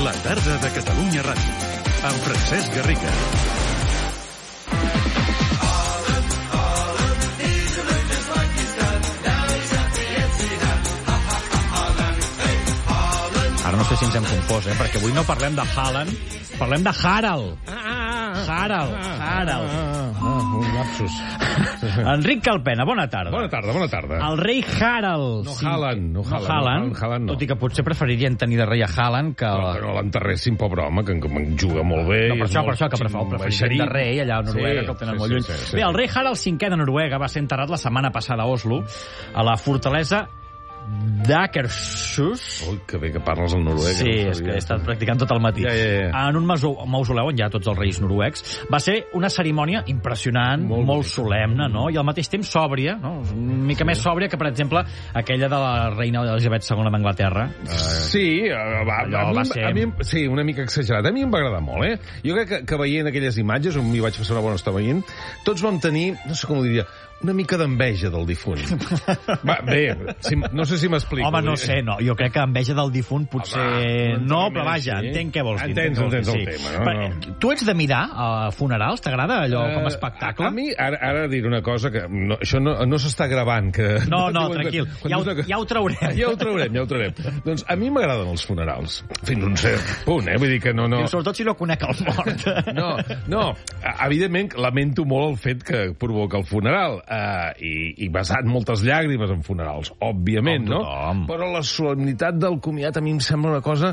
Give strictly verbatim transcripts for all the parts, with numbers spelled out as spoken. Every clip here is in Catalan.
La tarda de Catalunya Ràdio, amb Francesc Garriga. Ara no sé si ens hem confós, eh? Perquè avui no parlem de Haaland, parlem de Harald. Harald, Harald. Ah, un lapsus. Enric Calpena, bona tarda. Bona tarda, bona tarda. El rei Harald. No Haaland, no Haaland. No Haaland, Haaland no. Tot i que potser preferirien tenir de rei a Haaland que... Però que no l'enterressin, pobre home, que, que juga molt bé. No, per això, per això, que prefer, el preferirien de rei allà a Noruega, sí, que el tenen sí, molt lluny. sí, sí, sí. Bé, el rei Harald cinquè de Noruega va ser enterrat la setmana passada a Oslo, a la fortalesa d'Akershus. Ui, que bé que parles en noruec. Sí, no és que he estat practicant tot el matí. Ja, ja, ja. En un mausoleu on hi ha tots els reis noruecs. Va ser una cerimònia impressionant, molt, molt solemne, no? I al mateix temps sòbria, no? Una mica sí. més sòbria que, per exemple, aquella de la reina Elisabet segona d'Anglaterra. Sí, va, Allò a, mi, va ser... a mi, sí, una mica exagerat. A mi em va agradar molt, eh? Jo crec que, que veient aquelles imatges, on m'hi vaig passar una bona estona veient, tots vam tenir, no sé com ho diria, una mica d'enveja del difunt. Va, bé, si, no sé si m'explico. Home, no sé, no. Jo crec que enveja del difunt potser... Home, no, però vaja, sí. entenc què vols dir. Entens, entens el sí. tema, no? Però, tu ets de mirar a funerals? T'agrada allò uh, com a espectacle? A, a mi, ara, ara diré una cosa, que no, això no, no s'està gravant. Que, no, no, tranquil. Ja ho, ja ho traurem. Ja ho traurem, ja ho traurem. Doncs a mi m'agraden els funerals. Fins un cert punt, eh? Vull dir que no... no... I sobretot si no conec el mort. No, no. Evidentment, lamento molt el fet que provoca el funeral. Uh, i i basat moltes llàgrimes en funerals, òbviament, no? Però la solemnitat del comiat a mi em sembla una cosa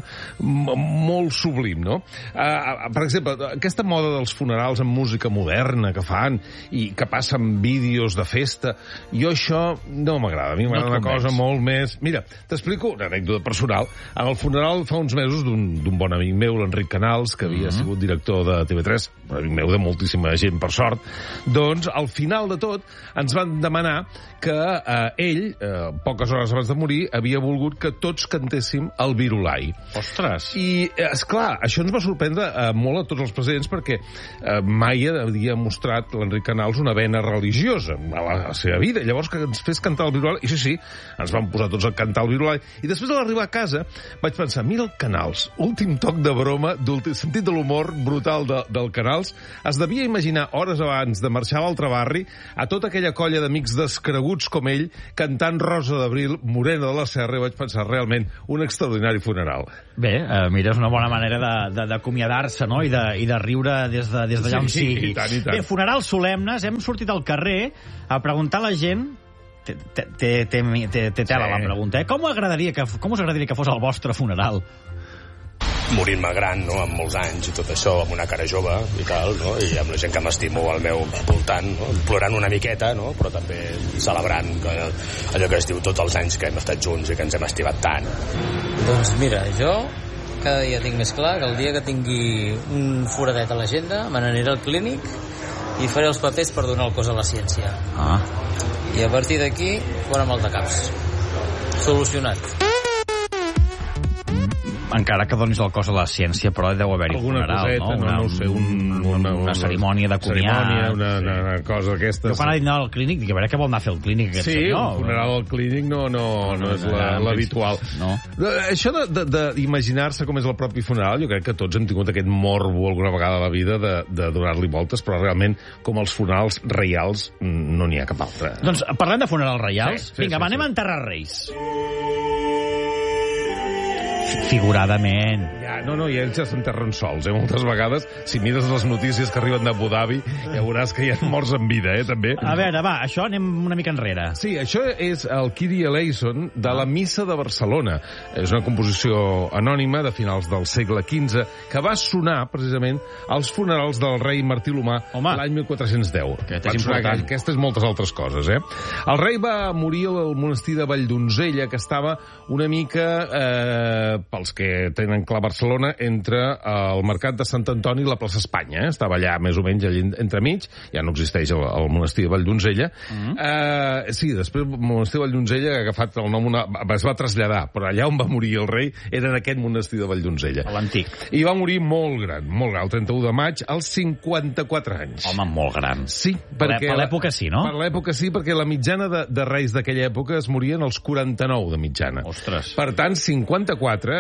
molt sublim, no? Uh, per exemple, aquesta moda dels funerals amb música moderna que fan i que passen vídeos de festa, jo això no m'agrada. A mi m'agrada no una cosa molt més... Mira, t'explico una anècdota personal. En el funeral fa uns mesos d'un bon amic meu, l'Enric Canals, que havia mm-hmm. sigut director de T V tres, un amic meu de moltíssima gent, per sort, doncs, al final de tot, ens van demanar que eh, ell, eh, poques hores abans de morir, havia volgut que tots cantéssim el Virulai. Ostres! I, esclar, això ens va sorprendre eh, molt a tots els presents perquè eh, mai havia mostrat l'Enric Canals una vena religiosa a la, a la seva vida. Llavors que ens fes cantar el Virulai, i sí, sí, ens van posar tots a cantar el Virulai. I després de l'arribar a casa vaig pensar, mira el Canals, últim toc de broma, sentit de l'humor brutal de, del Canals, es devia imaginar hores abans de marxar a l'altre barri a tota aquella colla d'amics descreguts com ell, cantant Rosa d'Abril, Morena de la Serra, i vaig pensar realment un extraordinari funeral. Bé, eh, mira, és una bona manera d'acomiadar-se, no?, i de, i de riure des d'allà de, des d'allà on sí, sigui. I tant, i tant. Bé, funerals solemnes, hem sortit al carrer a preguntar a la gent... Té, té, té, té, té tela sí. la pregunta, eh? Com, agradaria que, com us agradaria que fos el vostre funeral? Morint-me gran, no?, amb molts anys i tot això, amb una cara jove i tal, no?, i amb la gent que m'estimo al meu voltant, no?, plorant una miqueta, no?, però també celebrant que, allò que es diu tots els anys que hem estat junts i que ens hem estimat tant. Doncs mira, jo cada dia tinc més clar que el dia que tingui un foradet a l'agenda me n'aniré al clínic i faré els papers per donar el cos a la ciència. Ah. I a partir d'aquí, fora mal de caps. Solucionat. Encara que donis el cos a la ciència, però deu haver-hi alguna funeral, coseta, no? Una, no, no sé, un, una, una, una cerimònia de comiat. Cerimònia, una, una, una cosa d'aquestes. Jo quan ha dit anar al clínic, dic, a veure què vol anar a fer al clínic aquest sí, senyor. un funeral al clínic no, no, no, no és l'habitual. No. Això d'imaginar-se com és el propi funeral, jo crec que tots hem tingut aquest morbo alguna vegada a la vida de, de donar-li voltes, però realment, com els funerals reials, no n'hi ha cap altre. Doncs parlem de funerals reials. Sí, sí, Vinga, sí, va, anem sí. a enterrar reis. Figuradament. Ja, no, no, i ells ja s'enterren sols, eh? Moltes vegades, si mires les notícies que arriben d'Abu Dhabi, ja veuràs que hi ha morts en vida, eh, també. A veure, va, això anem una mica enrere. Sí, això és el Kyrie eleison de la Missa de Barcelona. És una composició anònima de finals del segle quinze que va sonar, precisament, als funerals del rei Martí l'Humà l'any mil quatre-cents deu. Aquest és important. Aquestes moltes altres coses, eh? El rei va morir al monestir de Valldonzella, que estava una mica... Eh, pels que tenen clar Barcelona, entre el Mercat de Sant Antoni i la plaça Espanya. Eh? Estava allà, més o menys, allà entremig. Ja no existeix el, el monestir de Valldonzella. Mm. Eh, sí, després el monestir de Valldonzella ha agafat el nom, una, es va traslladar, però allà on va morir el rei era en aquest monestir de Valldonzella. L'antic. I va morir molt gran, molt gran, el trenta-u de maig, als cinquanta-quatre anys. Home, molt gran. Sí, perquè... Per l'època sí, no? Per l'època sí, perquè la mitjana de, de reis d'aquella època es morien als quaranta-nou de mitjana. Ostres. Per tant, cinquanta-quatre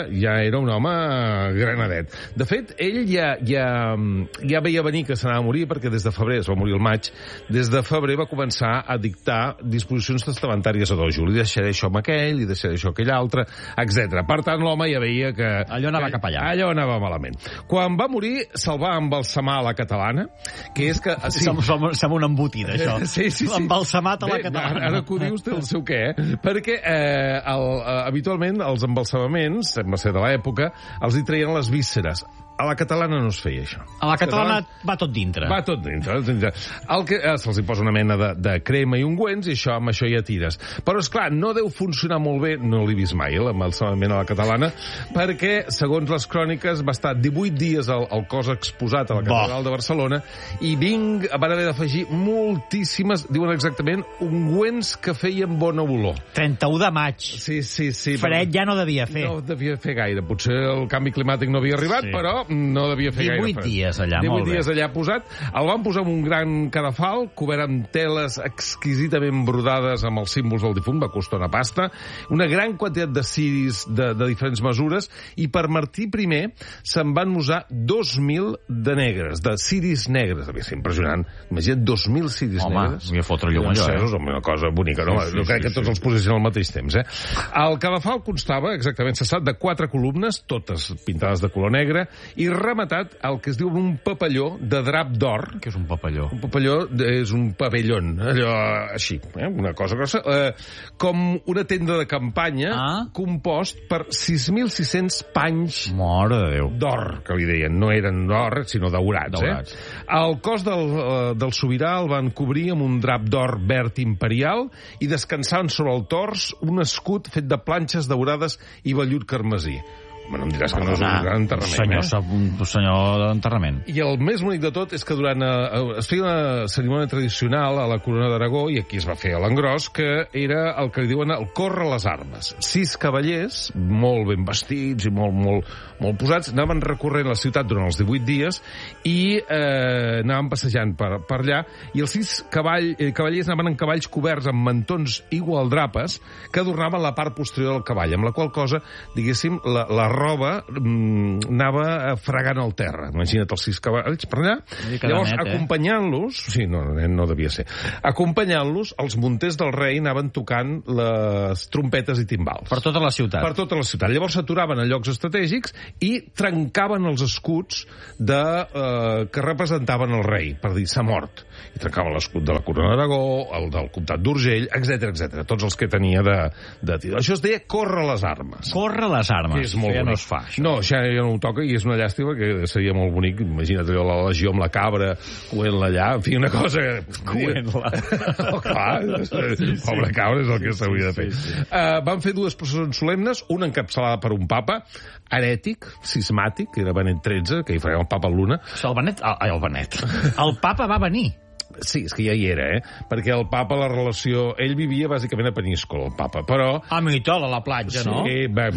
ja era un home granadet. De fet, ell ja, ja, ja veia venir que s'anava a morir, perquè des de febrer, es va morir el maig, des de febrer va començar a dictar disposicions testamentàries a dojo. Li deixaré això amb aquell, li deixaré això aquell altre, etcètera. Per tant, l'home ja veia que... Allò anava cap allà. Allò anava malament. Quan va morir, se'l va embalsamar a la catalana, que és que... Sí. Som, som, som una embotida, això. Sí, sí, sí. Embalsamat a la catalana. Ara, ara que ho dius, té el seu què, eh? Perquè eh, el, eh, habitualment els embalsamaments, sembla ser de l'època, els hi treien les vísceres. A la catalana no es feia això. A la catalana va tot dintre. Va tot dintre. dintre. El que eh, se'ls hi posa una mena de, de crema i ungüents i això, amb això ja tires. Però, és clar, no deu funcionar molt bé, no l'he vist mai, l'embalsamament a la catalana, perquè, segons les cròniques, va estar divuit dies al, al cos exposat a la catedral de Barcelona i vinc, van haver d'afegir moltíssimes, diuen exactament, ungüents que feien bona olor. trenta-u de maig. Sí, sí, sí. Fred ja no devia fer. No devia fer gaire. Potser el canvi climàtic no havia arribat, sí. però no devia fer gaire divuit dies allà, divuit molt bé. dies allà posat. El van posar en un gran cadafal, cobert amb teles exquisidament brodades amb els símbols del difunt, va costar una pasta, una gran quantitat de ciris de, de diferents mesures, i per Martí primer se'n van usar dos mil de negres, de ciris negres. Devia ser impressionant. Imagina't dos mil ciris Home, negres. Home, fotre llum allò, eh? Home, una cosa bonica, no? Sí, sí, jo crec sí, que tots sí. els posessin al mateix temps, eh? El cadafal constava, exactament cessat, de quatre columnes, totes pintades de color negre, i rematat el que es diu un papalló de drap d'or. Què és un papalló? Un papalló és un pavellón, allò així, eh? Una cosa grossa, eh, com una tenda de campanya ah? compost per sis mil sis-cents panys Mare de Déu. d'or, que li deien. No eren d'or, sinó daurats. daurats. Eh? El cos del, del sobirà el van cobrir amb un drap d'or verd imperial i descansant sobre el tors un escut fet de planxes daurades i vellut carmesí. Bueno, em diràs que no és un gran enterrament, senyor, eh? Un senyor d'enterrament. I el més bonic de tot és que durant... Eh, es feia una cerimònia tradicional a la Corona d'Aragó, i aquí es va fer a l'engròs, que era el que li diuen el córrer les armes. Sis cavallers, molt ben vestits i molt, molt, molt posats, anaven recorrent la ciutat durant els divuit dies i eh, anaven passejant per, per allà, i els sis cavall, eh, cavallers anaven en cavalls coberts amb mantons igualdrapes que adornaven la part posterior del cavall, amb la qual cosa, diguéssim, la, la roba mm, anava fregant el terra. Imagina't els sis cavalls per allà. Llavors, net, eh? acompanyant-los... Sí, no, no devia ser. Acompanyant-los, els munters del rei anaven tocant les trompetes i timbals. Per tota la ciutat. Per tota la ciutat. Llavors s'aturaven a llocs estratègics i trencaven els escuts de, eh, que representaven el rei, per dir, s'ha mort. I trencaven l'escut de la Corona d'Aragó, el del comtat d'Urgell, etcètera, etcètera. Tots els que tenia de, de... Això es deia córrer les armes. Córrer les armes. Que és molt ja bonic. No es fa, això. No, ja, ja no ho toca i és una llàstima, que seria molt bonic. Imagina't allò, la legió amb la cabra, coent-la allà, en fi, una cosa... Coent-la. Oh, clar, pobre cabra és el que s'hauria de fer. Sí, sí. Uh, van fer dues processons solemnes, una encapçalada per un papa, herètic, cismàtic, que era Benet tretze, que hi feia el papa Luna. El Benet... Ai, el Benet. El papa va venir. Sí, és que ja hi era, eh? Perquè el papa, la relació... Ell vivia bàsicament a Peníscola, el papa, però... A Mitol, a la platja, no? Sí, bé,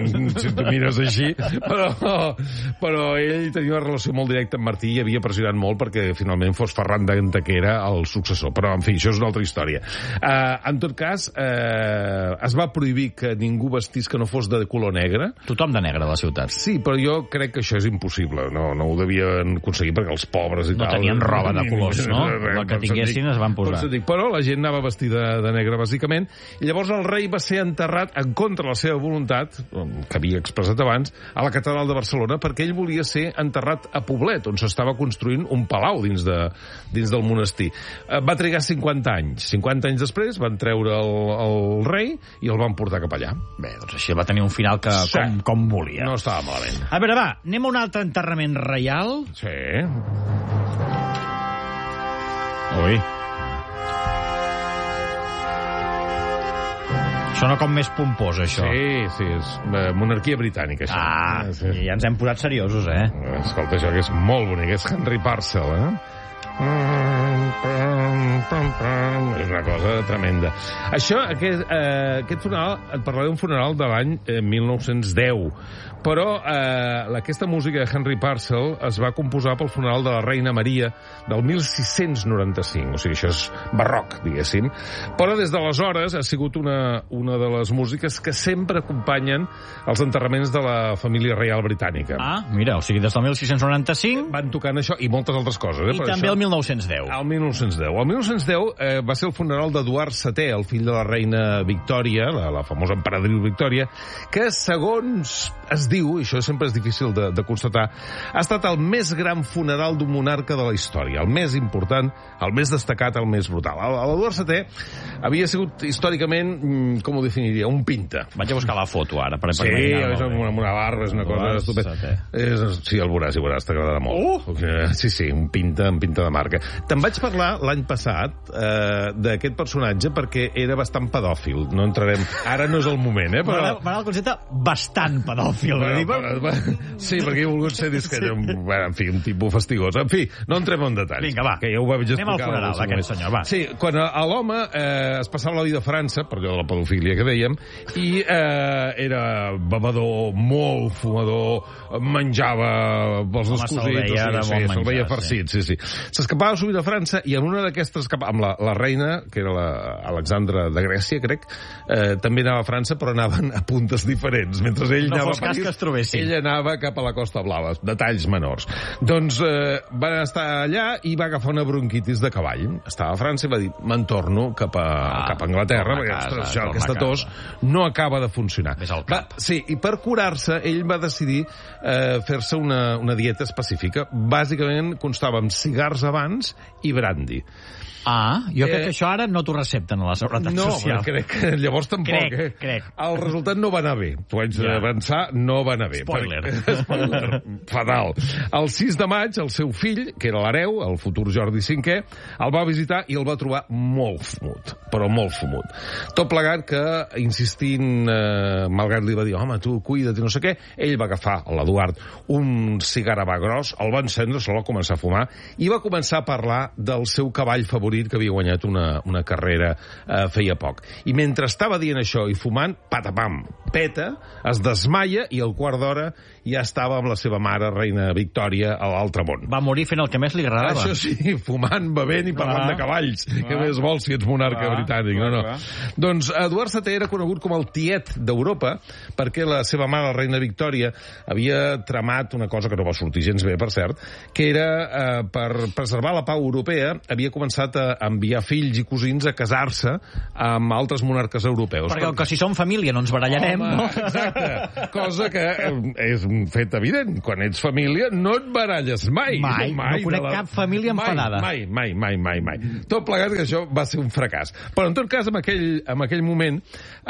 si tu mires així, però, però ell tenia una relació molt directa amb Martí i havia pressionat molt perquè finalment fos Ferran d'Antequera el successor. Però, en fi, això és una altra història. Uh, en tot cas, uh, es va prohibir que ningú vestís que no fos de color negre. Tothom de negre, a la ciutat. Sí, però jo crec que això és impossible. No, no ho devien aconseguir perquè els pobres i no tal... No tenien roba de colors, no? El que tinguessin es van posar. Dic, però la gent anava vestida de negre, bàsicament, i llavors el rei va ser enterrat en contra de la seva voluntat, que havia expressat abans, a la catedral de Barcelona, perquè ell volia ser enterrat a Poblet, on s'estava construint un palau dins, de, dins del monestir. Va trigar cinquanta anys. cinquanta anys després van treure el, el rei i el van portar cap allà. Bé, doncs així va tenir un final que sí. com, com volia. No estava malament. A veure, va, anem a un altre enterrament reial. Sí. Ui. Sona com més pompós, això. Sí, sí, és monarquia britànica, això. Ah, sí. Ja ens hem posat seriosos, eh? Escolta, això que és molt bonic, és Henry Parcel, eh? És una cosa tremenda. Això, aquest, eh, aquest funeral, et parlaré d'un funeral de l'any eh, mil nou-cents deu, però eh, aquesta música de Henry Purcell es va composar pel funeral de la reina Maria del mil sis-cents noranta-cinc, o sigui, això és barroc, diguéssim, però des d'aleshores ha sigut una, una de les músiques que sempre acompanyen els enterraments de la família reial britànica. Ah, mira, o sigui, des del mil sis-cents noranta-cinc... Van tocant això i moltes altres coses. Eh, I també això. el mil nou-cents deu. El mil nou-cents deu. El mil nou-cents deu eh, va ser el funeral d'Eduard setè, el fill de la reina Victòria, la, la famosa emperadriu Victòria, que, segons es diu, i això sempre és difícil de, de constatar, ha estat el més gran funeral d'un monarca de la història, el més important, el més destacat, el més brutal. L'Eduard setè havia sigut històricament, com ho definiria, un pinta. Vaig a buscar la foto ara. Per sí, és amb una, una barba, és una cosa estupenda. És, sí, el veuràs, i veuràs, t'agradarà molt. Uh! Sí, sí, un pinta, un pinta de marca. Te'n vaig parlar l'any passat eh, d'aquest personatge perquè era bastant pedòfil. No entrarem... Ara no és el moment, eh? Però... M'agrada el concepte bastant pedòfil. Bueno, però, però, sí, perquè he volgut ser discret. Bueno, en fi, un tipus fastigós. En fi, no entrem en detall. Vinga, va. Que ja ho vaig explicar. Anem al funeral d'aquest senyor, va. Sí, quan a, a l'home eh, es passava la vida a França, per allò de la pedofília que dèiem, i eh, era bevedor, molt fumador, menjava pels descosits, se'l sí, se'l veia farcit, sí, sí. S'escapava sovint a França i en una d'aquestes escapades, amb la, la reina, que era l'Alexandra de Grècia, crec, eh, també anava a França, però anaven a puntes diferents. Mentre ell no anava fos a París, cas que es trobessin. Ell anava cap a la Costa Blava, detalls menors. Doncs eh, van estar allà i va agafar una bronquitis de cavall. Estava a França i va dir, me'n torno cap a, ah, cap a Anglaterra, perquè casa, això, aquesta tos no acaba de funcionar. Va, sí, i per curar-se, ell va decidir eh, fer-se una, una dieta específica. Bàsicament constava en cigars abans i brandy. Ah, jo eh, crec que això ara no t'ho recepten a la Seguretat no, Social. No, crec que llavors tampoc. Crec, eh? crec. El resultat no va anar bé. T'ho haig ja. d'avançar, no va anar bé. Spoiler. Per... Spoiler. Fatal. El sis de maig, el seu fill, que era l'hereu, el futur Jordi cinquè, el va visitar i el va trobar molt fumut, però molt fumut. Tot plegat que, insistint, eh, malgrat li va dir, home, tu cuida't i no sé què, ell va agafar, l'Eduard, un cigar havà gros, el va encendre, se'l va començar a fumar, i va començar a parlar del seu cavall favorit que havia guanyat una, una carrera eh, feia poc. I mentre estava dient això i fumant, patapam, peta, es desmaia i al quart d'hora ja estava amb la seva mare, reina Victòria, a l'altre món. Va morir fent el que més li agradava. Això sí, fumant, bevent i parlant ah. de cavalls. Ah. Què més vols si ets monarca ah. britànic? No, no. Ah. Doncs Eduard setè era conegut com el tiet d'Europa perquè la seva mare, la reina Victòria, havia tramat una cosa que no va sortir gens bé, per cert, que era, eh, per preservar la pau europea, havia començat a enviar fills i cosins a casar-se amb altres monarques europeus. Perquè, perquè... que si som família no ens barallarem, home, no? Exacte. Cosa que és un fet evident. Quan ets família no et baralles mai. Mai. mai no conec la... cap família enfadada. Mai, mai, mai, mai, mai. Tot plegat que això va ser un fracàs. Però en tot cas, en aquell, en aquell moment,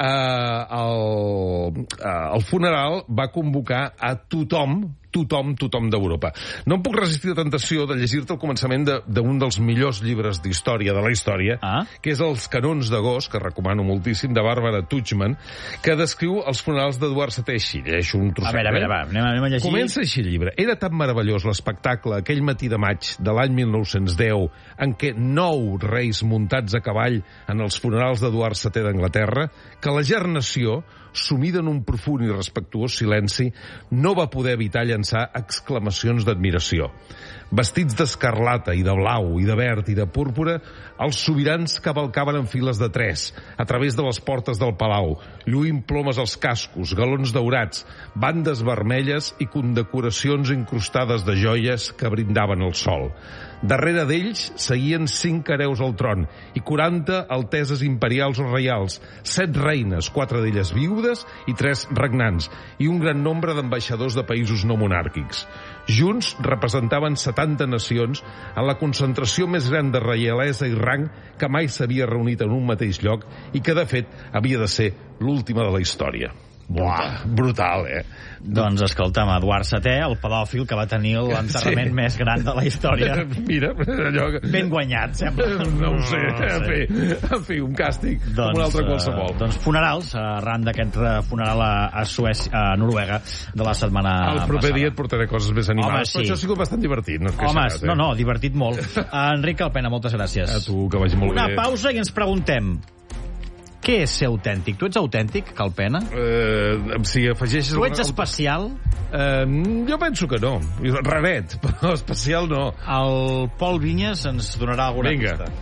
eh, el, eh, el funeral va convocar a tothom tothom, tothom d'Europa. No em puc resistir la tentació de llegir-te el començament d'un de, dels millors llibres d'història de la història, ah? que és Els canons d'agost, que recomano moltíssim, de Bàrbara Tuchman, que descriu els funerals d'Eduard setè així. Llegeixo un trosset. A veure, a veure, va, anem, anem a llegir. Comença així el llibre. Era tan meravellós l'espectacle aquell matí de maig de l'any mil nou-cents deu en què nou reis muntats a cavall en els funerals d'Eduard setè d'Anglaterra que la gernació, sumida en un profund i respectuós silenci, no va poder evitar llançar exclamacions d'admiració. Vestits d'escarlata i de blau i de verd i de púrpura, els sobirans cavalcaven en files de tres, a través de les portes del palau, lluint plomes als cascos, galons daurats, bandes vermelles i condecoracions incrustades de joies que brindaven el sol. Darrere d'ells seguien cinc hereus al tron i quaranta alteses imperials o reials, set reines, quatre d'elles viudes i tres regnants, i un gran nombre d'ambaixadors de països no monàrquics. Junts representaven setanta nacions en la concentració més gran de reialesa i rang que mai s'havia reunit en un mateix lloc i que, de fet, havia de ser l'última de la història. Buah, brutal, eh? Doncs, escolta'm, Eduard setè, el pedòfil que va tenir l'enterrament sí. més gran de la història. Mira, allò... Que... Ben guanyat, sembla. No ho sé, no, no en, fi, en fi, un càstig doncs, com un altre qualsevol. Uh, doncs funerals, arran d'aquest funeral a, a Suècia, a Noruega, de la setmana El proper passada. dia et portaré coses més animades. Home, sí. Això ha sigut bastant divertit. No Home, xerrat, eh? no, no, divertit molt. Uh, Enric Alpena, moltes gràcies. A tu, que vagi molt Una bé. Una pausa i ens preguntem... Què és ser autèntic? Tu ets autèntic, Calpena? Uh, si afegeixes... Tu ets especial? Uh, jo penso que no. Raret, però especial no. El Pol Vinyes ens donarà alguna Vinga. pista.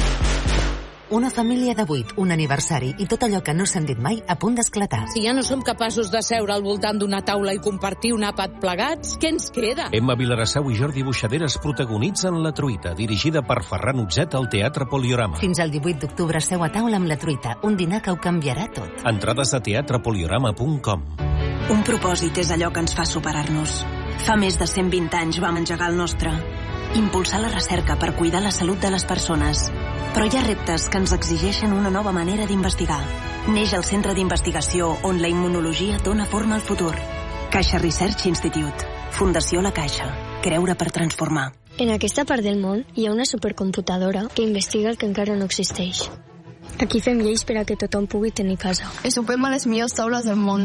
Una família de vuit, un aniversari i tot allò que no s'han dit mai a punt d'esclatar. Si ja no som capaços de seure al voltant d'una taula i compartir un àpat plegats, què ens queda? Emma Vilarassau i Jordi Buixaderes protagonitzen La Truita, dirigida per Ferran Utzet al Teatre Poliorama. Fins al divuit d'octubre seu a taula amb La Truita, un dinar que ho canviarà tot. Entrades a teatre poliorama punt com. Un propòsit és allò que ens fa superar-nos. Fa més de cent vint anys vam engegar el nostre. Impulsar la recerca per cuidar la salut de les persones. Però hi ha reptes que ens exigeixen una nova manera d'investigar. Neix el centre d'investigació on la immunologia dona forma al futur. Caixa Research Institute. Fundació La Caixa. Creure per transformar. En aquesta part del món hi ha una supercomputadora que investiga el que encara no existeix. Aquí fem lleis per a que tothom pugui tenir casa. I sopem a les millors taules del món.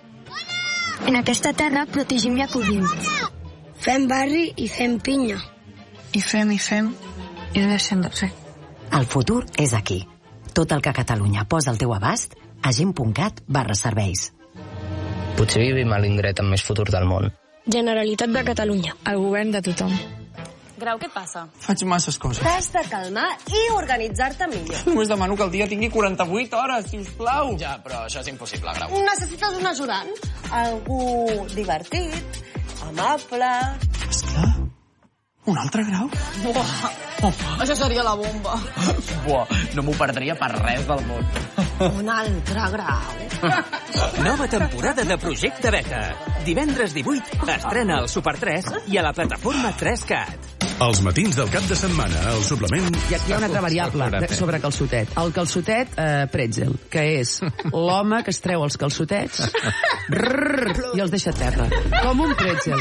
En aquesta terra protegim i acollim. Fem barri i fem pinya. I fem i fem i deixem de fer. El futur és aquí. Tot el que Catalunya posa al teu abast a gent punt cat barra serveis. Potser vivim a l'indret amb més futur del món. Generalitat de Catalunya. El govern de tothom. Grau, què passa? Faig masses coses. T'has de calmar i organitzar-te millor. Només demano que el dia tingui quaranta-vuit hores, si us plau. Ja, però això és impossible, Grau. Necessites un ajudant? Algú divertit, amable... Esclar. Un altre Grau? Buah, oh, això seria la bomba. Buah, no m'ho perdria per res del món. Un altre Grau. Nova temporada de Projecte Beta. Divendres divuit estrena al Super tres i a la plataforma tres cat. Els matins del cap de setmana, el suplement... I aquí hi ha una altra variable sobre calçotet. El calçotet eh, pretzel, que és l'home que es treu els calçotets rrr, i els deixa a terra. Com un pretzel.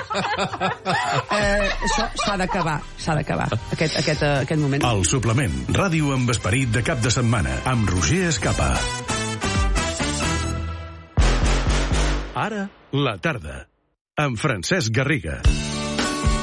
Eh, això s'ha d'acabar, s'ha d'acabar, aquest, aquest, uh, aquest moment. El suplement, ràdio amb esperit de cap de setmana, amb Roger Escapa. Ara, la tarda, amb Francesc Garriga.